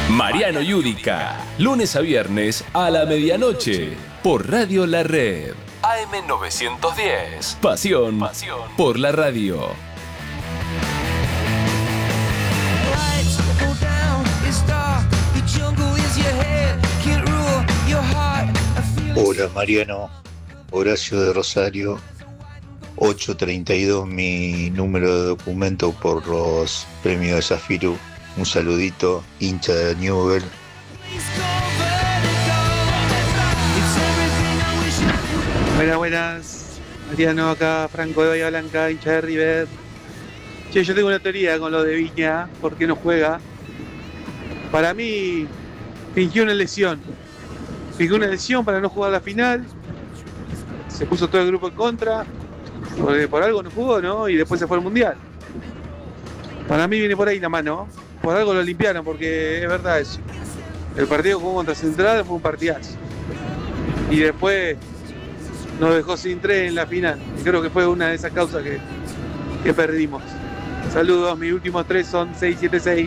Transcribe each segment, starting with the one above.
Mariano Yudica, lunes a viernes a la medianoche, por Radio La Red. AM 910. Pasión por la radio. Hola Mariano, Horacio de Rosario, 832 mi número de documento por los premios de Zafiru. Un saludito, hincha de Newell. Buenas, Mariano, acá Franco de Bahía Blanca, hincha de River. Che, yo tengo una teoría con lo de Viña, ¿por qué no juega? Para mí, fingió una lesión para no jugar la final. Se puso todo el grupo en contra, porque por algo no jugó, ¿no? Y después se fue al Mundial. Para mí viene por ahí la mano. Por algo lo limpiaron, porque es verdad eso. El partido que jugó contra Central fue un partidazo. Y después nos dejó sin 3 en la final. Y creo que fue una de esas causas que perdimos. Saludos, mis últimos 3 son 676.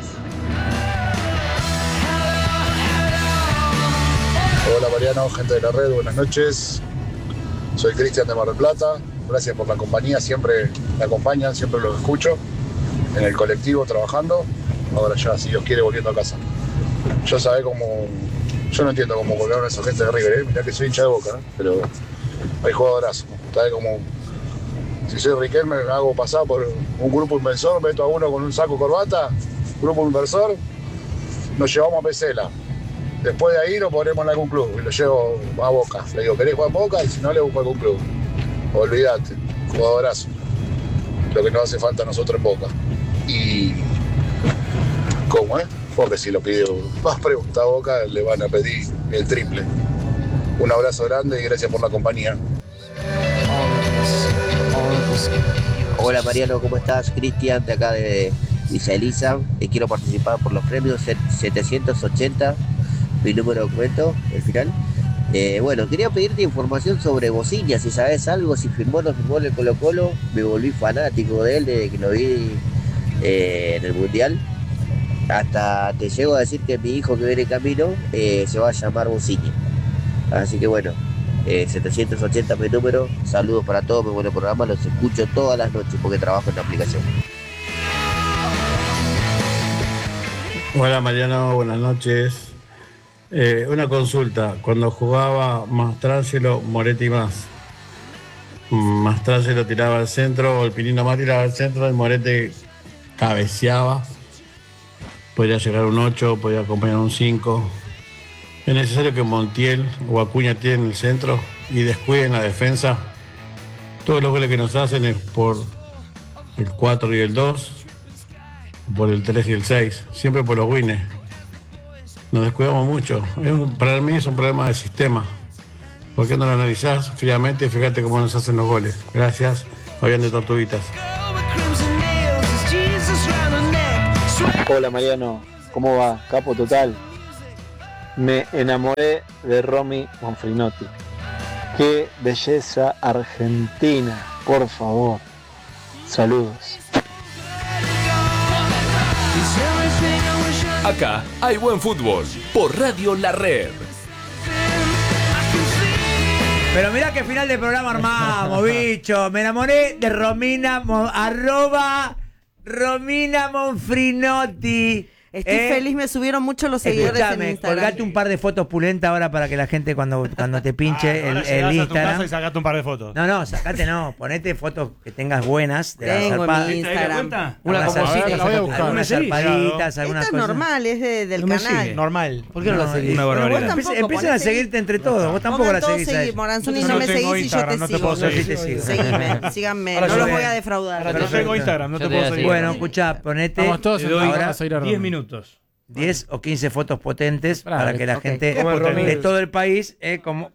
Hola Mariano, gente de la red, buenas noches. Soy Cristian de Mar del Plata. Gracias por la compañía, siempre me acompañan, siempre los escucho. En el colectivo trabajando. Ahora ya, si Dios quiere, volviendo a casa. Yo no entiendo cómo colgaron a esa gente de River, mirá que soy hincha de Boca, ¿eh? Pero hay jugadorazo. ¿Sabes cómo? Si soy Riquelme, me hago pasar por un grupo inversor, meto a uno con un saco corbata, grupo inversor, nos llevamos a Pesela. Después de ahí lo ponemos en algún club y lo llevo a Boca. Le digo, ¿querés jugar a Boca? Y si no, le busco a algún club. Olvídate, jugadorazo. Lo que nos hace falta a nosotros en Boca. Y... ¿cómo, Porque si lo pidió más pregunta a Boca, le van a pedir el triple. Un abrazo grande y gracias por la compañía. Hola Mariano, ¿cómo estás? Cristian, de acá de Villa Elisa. Quiero participar por los premios 780, mi número de documento, el final. Bueno, quería pedirte información sobre Bociña, si sabes algo, si firmó o no firmó en el Colo Colo. Me volví fanático de él desde que lo vi en el Mundial. Hasta te llego a decir que mi hijo que viene en camino se va a llamar Bociña. Así que bueno, 780 mi número. Saludos para todos, muy buen programa. Los escucho todas las noches porque trabajo en la aplicación. Hola Mariano, buenas noches. Una consulta. Cuando jugaba Mastrangelo, Moretti Mastrangelo tiraba al centro, o el Pinino más tiraba al centro, y Moretti cabeceaba. Podría llegar a un 8, podría acompañar a un 5. Es necesario que Montiel o Acuña tienen el centro y descuiden la defensa. Todos los goles que nos hacen es por el 4 y el 2, por el 3 y el 6, siempre por los wins. Nos descuidamos mucho. Para mí es un problema de sistema. ¿Por qué no lo analizás fríamente y fíjate cómo nos hacen los goles? Gracias, Fabián de Tortuguitas. Hola Mariano, ¿cómo va? Capo total. Me enamoré de Romy Manfrinotti. Qué belleza argentina, por favor. Saludos. Acá hay buen fútbol, por Radio La Red. Pero mirá qué final de programa armamos, bicho. Me enamoré de Romina, Romina Manfrinotti. Estoy feliz, me subieron mucho los seguidores en Instagram. Colgate un par de fotos pulentas ahora para que la gente cuando te pinche el Instagram. A tu casa y sacate un par de fotos. No, sacate no. Ponete fotos que tengas buenas. De tengo en mi Instagram. Unas zarpaditas, algunas Esto es normal, es del canal. Normal. ¿Por qué no la seguís? Una barbaridad. Empiezan a seguirte entre todos. Vos tampoco la seguís a ellos. Moranzoni, no me seguís y yo te sigo. Seguime. Síganme, no los voy a defraudar. Ahora no tengo Instagram, no te puedo seguir. Bueno, escuchá, ponete. Vamos todos ahora a ir a 10 minutos. 10 o 15 fotos potentes para que la gente de todo el país,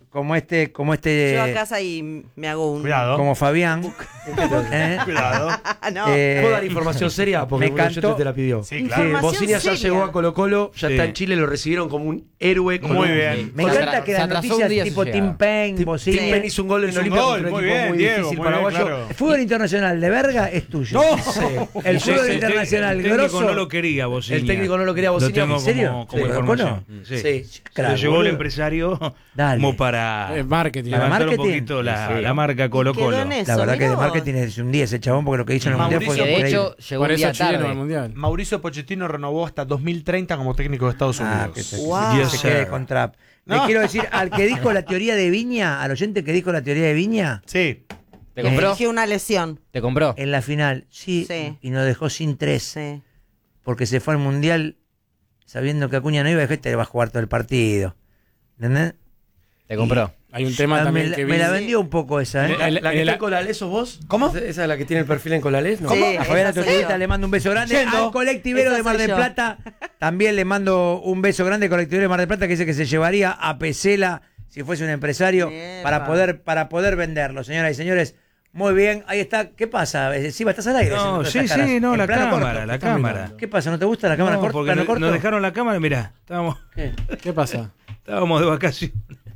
como este. Yo a casa y me hago un. Cuidado. Como Fabián. Cuidado. No. ¿Puedo dar información seria? Porque Me un oyente te la pidió. Sí, claro. Bocinia ya seria. llegó a Colo-Colo, ya Sí. está en Chile, lo recibieron como un héroe. Muy bien. Me encanta que se las atrasó noticias un día tipo su Tim llegada. Payne, Bocinia. Tim Payne hizo un gol en Hizo un Olimpia gol, contra un muy equipo bien, muy Diego, difícil muy bien, paraguayo. claro. El fútbol internacional de verga es tuyo. ¡No! El Sí, fútbol sí, internacional el técnico grosso. no lo quería, Bocinia. El técnico no lo quería, Lo Bocinia. tengo ¿En serio? como Sí, información. ¿Colo-Colo? Sí. Sí. Se Claro, lo llevó el boludo. empresario Dale. como para Marketing. levantar marketing. un poquito la marca Quedó Colo-Colo. en eso, La verdad que de mirá vos. marketing es un 10 ese chabón porque lo que hizo en el mundial fue Que de increíble. hecho llegó Por un eso día Chile no va tarde. al mundial. Mauricio Pochettino renovó hasta 2030 como técnico de Estados Unidos. Que se, Wow. que Yes, se quede sir. con Trap. Le No. quiero decir, al que dijo la teoría de Viña, al oyente que dijo la teoría de Viña, Sí. ¿Te compró? Fingió una lesión. ¿Te compró? en la final, sí, Sí. y nos dejó sin 3, Sí. porque se fue al mundial sabiendo que Acuña no iba, y este le va a jugar todo el partido. ¿Entendés? ¿Te compró? Hay un tema también que me la vi- vendió un poco esa, ¿eh? La que el- está en Colalés, ¿sos vos? ¿Cómo? ¿Esa es la que tiene el perfil en Colalés? No. Sí, A Fabiana esa soy Tortillita yo. le mando un beso grande. Yendo. Al colectivero Esa de Mar soy del yo. Plata también le mando un beso grande. Colectivero de Mar del Plata que dice que se llevaría a Pesela si fuese un empresario Epa. para poder venderlo. Señoras y señores, muy bien. Ahí está. ¿Qué pasa? Silva, ¿estás al aire? No, haciendo sí, esas caras? sí, no, En la plano cámara, corto. la cámara. ¿Qué pasa? ¿No te gusta la cámara No, corta? porque ¿Plano nos corto? dejaron la cámara, mirá, ¿Qué pasa? estábamos de vacaciones.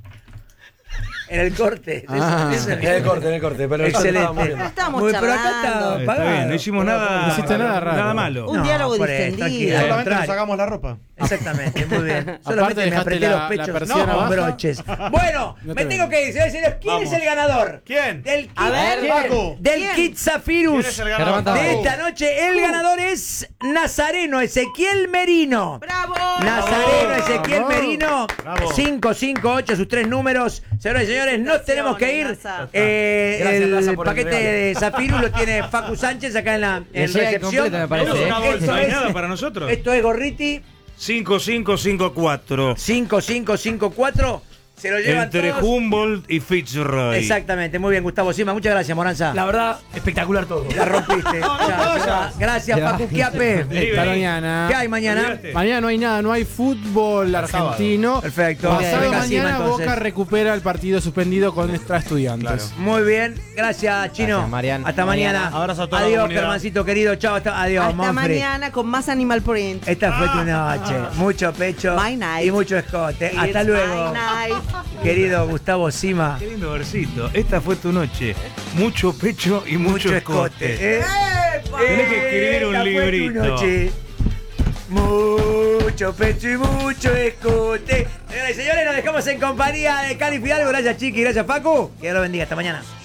En el corte. Ah. En el corte. Pero Excelente. No estábamos Muy, pero acá charlando. está Está bien, no hicimos nada. No hiciste nada raro. Nada malo. Un diálogo por eso, distendido. tranquila, al Solamente nos contrario. sacamos la ropa. Exactamente, muy bien. Aparte Solamente me dejaste apreté los la pechos persiana con baja. broches. Bueno, No me te tengo que ir. Señores y señores, ¿quién Vamos. es el ganador? ¿Quién? Del kit, A ver, Paco. del ¿Quién? kit Zafirus ¿Quién es el ganador? Germán de Paco. esta noche. El ganador es Nazareno Ezequiel Merino. ¡Bravo! Nazareno Ezequiel Bravo. Merino. Bravo. 558, sus 3 números. Señoras y señores, nos tenemos que ir. Naza. Gracias, Naza, El por el paquete regalo. de Zafirus lo tiene Facu Sánchez acá en Le llega recepción. incompleto, me parece, ¿eh? Una bolsa, Esto no hay es- nada para nosotros. Esto es Gorriti 5554. 5554. Se lo llevan Entre todos. Humboldt y Fitzroy. Exactamente, muy bien, Gustavo Sima. Muchas gracias, Moranza. La verdad, espectacular todo. La rompiste. Ya. Gracias, Facu Quiape. Hasta mañana. ¿Qué hay mañana? Olvídate. Mañana no hay nada, no hay fútbol argentino. Perfecto. Pasado Venga, Sima, mañana entonces. Boca recupera el partido suspendido con extra estudiantes. Muy bien, gracias, Chino. Gracias, Marian. Hasta mañana. Abrazo a toda la Adiós, comunidad. Germancito querido. Chao, adiós, Hasta Manfred. mañana con más Animal Print. Esta fue tu noche. Mucho pecho My night. y mucho escote. Hasta It's luego, my night. querido Gustavo Sima. Qué lindo versito. Esta fue tu noche. Mucho pecho y mucho escote. ¿eh? Tenés que escribir un Esta fue tu librito. noche. Mucho pecho y mucho escote. Señoras y señores, nos dejamos en compañía de Cali Fidalgo. Gracias, Chiqui. Gracias, Facu. Que Dios lo bendiga. Hasta mañana.